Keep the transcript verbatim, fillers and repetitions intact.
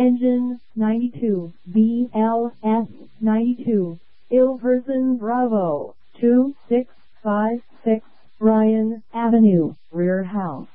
Engine ninety-two, B L S ninety-two, Ilverson Bravo, two six five six, Ryan Avenue, Rear House.